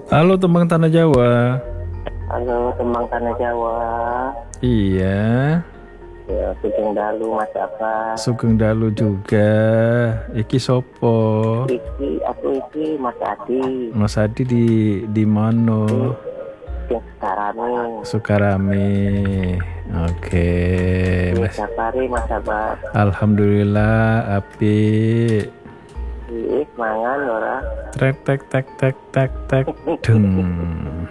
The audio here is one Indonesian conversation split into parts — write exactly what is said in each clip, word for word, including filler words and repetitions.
Halo Tembang Tanah Jawa. Halo, Tembang Tanah Jawa. Iya. Ya, Sugeng Dalu, Mas apa? Sugeng Dalu juga. Iki sopo? Iki, aku iki Mas Adi. Mas Adi di di mano? Di Sukarame. Sukarame. Oke. Di Mas. Sapari, Mas Abad. Alhamdulillah api. Ih, mangan ora. Tek tek tek tek tek tek. Deng.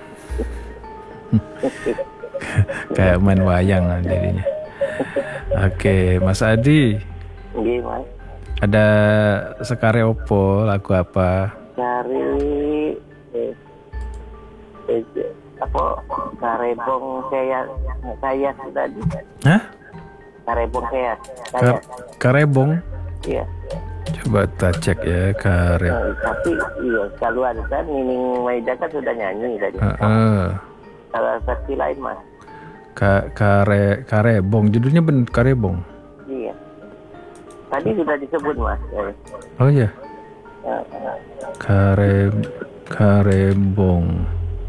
Kayak main wayang jadinya. Oke, Mas Adi. Iya, Mas. Ada sekare opo, lagu apa? Cari eh, eh, apa? Karebong saya saya tadi. Hah? Karebong saya. Kar Saya. karebong? Iya. Coba kita cek ya kareb. Nah, tapi iya, kalau ada kan Nining Maida kan sudah nyanyi tadi. Uh -uh. Kalau versi lain, Mas. Ka kare karebong, judulnya bener karebong. Iya. Tadi sudah disebut, Mas. Eh. Oh iya. Uh, Kare karebong.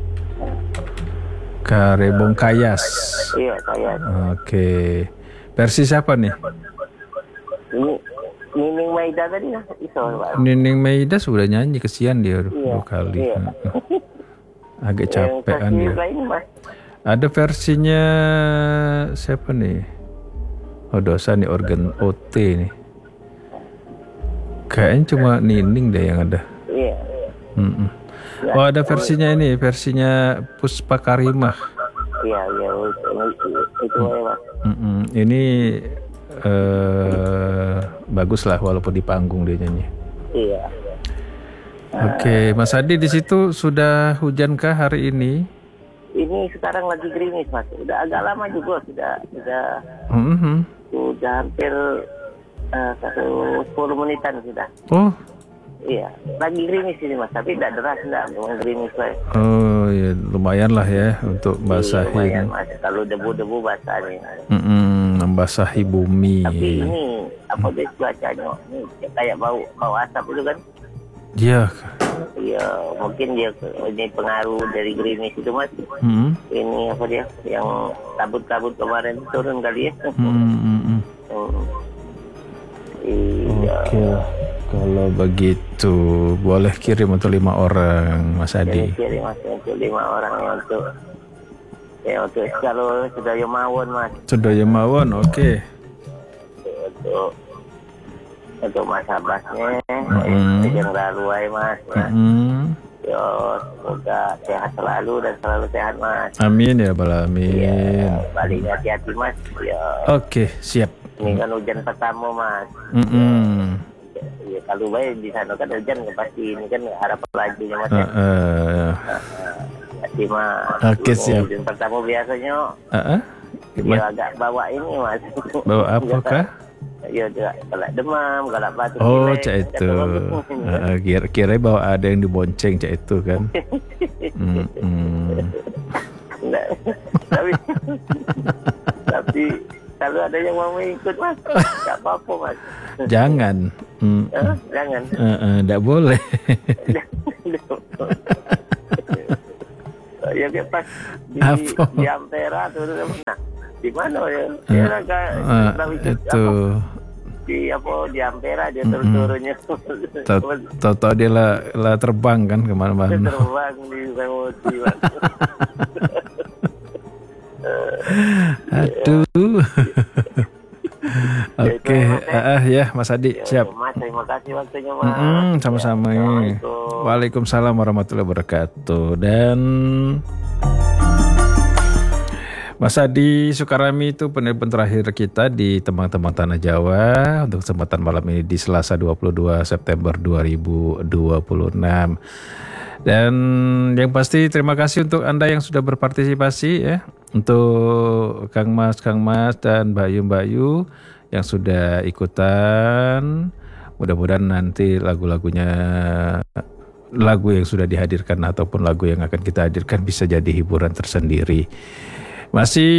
Karebong Kayas. Iya, saya. Oke. Versi siapa nih? Ini Nining Maida tadi ya, iso, Pak. Nining Maida sudah nyanyi, kesian dia Iya, dua kali. iya. Agak capean dia. Lain, Mas. Ada versinya siapa nih? Oh dosa nih, organ O T nih. Kayaknya cuma Nining deh yang ada. Iya. Mm-mm. Oh ada versinya ini, versinya Puspa Karimah. Iya, iya, itu, itu ya, Mas. Mm-mm. Ini eh, bagus lah walaupun di panggung dia nyanyi. Iya. Oke, Mas Adi di situ sudah hujankah hari ini? Ini sekarang lagi gerimis, Mas. Udah agak lama juga, sudah sudah Mm-hmm. sudah hampir uh, satu sepuluh menitan sudah. Oh. Iya, lagi gerimis ini, Mas. Tapi tidak deras, tidak memang gerimis, Mas. Oh ya lumayan lah ya untuk basahin. Iya, lumayan, Mas. Kalau debu-debu basah nih. Mm-mm, membasahi bumi. Tapi ini apa deh cuacanya? Ini kayak bau bau asap itu kan? Iya. Iya, mungkin dia ini pengaruh dari gerimis itu, Mas. Mm-hmm. Ini apa dia? Yang kabut-kabut kemarin turun kali ya? Mm-hmm. Hmm. Iya. Oke, kalau begitu boleh kirim untuk lima orang, Mas Adi. Ini kirim, Mas, untuk lima orang ya, untuk ya untuk kalau sudah Mawon, Mas. Sudah Mawon, oke. Okay. Untuk untuk Mas Abbasnya, mm-hmm. yang lalu ay, Mas. Ya. Mm-hmm. Yo, semoga sehat selalu dan selalu sehat, Mas. Amin ya rabbal alamin. Ya, balik hati-hati, Mas. Ya. Oke, siap. Ini kan hujan pertama, Mas. Mm-hmm. Ya, ya, kalau baik di sana kan hujan pasti ini kan harapan lajunya, Mas. Uh, uh, Hati, Mas. Oke, siap. Hujan pertama biasanya uh-uh. ya agak bawa ini, Mas. Bawa apa kah? Ya, galak demam, galak batuk. Oh, cak itu. Uh, kira kira bawa ada yang dibonceng cak itu kan. Mm-mm. Nggak, tapi tapi kalau ada yang mau ikut, Mas, nggak apa-apa, Mas. Jangan. Mm. Eh, jangan. Uh, uh, nggak boleh. Ya kayak pas di, di Ampera tuh, nah, di mana ya? Dia uh, agak uh, itu apa, di apa di Ampera dia turun-turunnya. Tahu-tahu dia lah, lah terbang kan kemana-mana. Terbang di Samudi. Aduh. Oke, ah ya Mas Adi, siap. Mas, terima kasih waktunya, Mas. Mm-hmm, sama-sama. Ya, waalaikumsalam warahmatullahi wabarakatuh. Dan Mas Adi Sukarami itu penelpon terakhir kita di Tembang-Tembang Tanah Jawa untuk kesempatan malam ini di Selasa dua puluh dua September dua ribu dua puluh enam. Dan yang pasti terima kasih untuk Anda yang sudah berpartisipasi ya. Untuk Kang Mas, Kang Mas dan Mbak Yu, Mbak Yu yang sudah ikutan. Mudah-mudahan nanti lagu-lagunya, lagu yang sudah dihadirkan ataupun lagu yang akan kita hadirkan bisa jadi hiburan tersendiri. Masih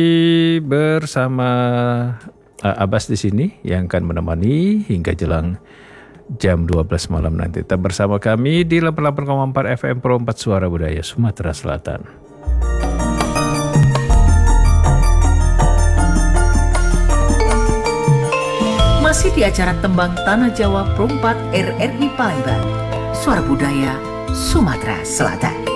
bersama uh, Abbas di sini yang akan menemani hingga jelang jam dua belas malam nanti. Tetap bersama kami di delapan puluh delapan koma empat F M Pro empat Suara Budaya Sumatera Selatan. Masih di acara Tembang Tanah Jawa Pro empat R R I Palembang, Suara Budaya Sumatera Selatan.